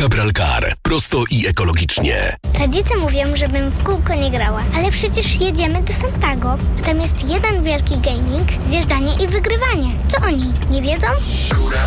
Cabralcar. Prosto i ekologicznie. Rodzice mówią, żebym w kółko nie grała, ale przecież jedziemy do Santago. A tam jest jeden wielki gaming, zjeżdżanie i wygrywanie. Co oni, nie wiedzą?